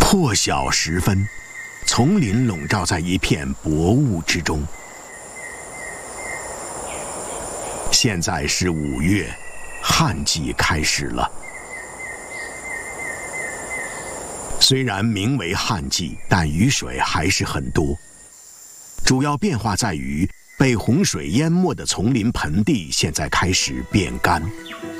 破晓时分，丛林笼罩在一片薄雾之中。现在是5月，旱季开始了。虽然名为旱季，但雨水还是很多。主要变化在于，被洪水淹没的丛林盆地现在开始变干。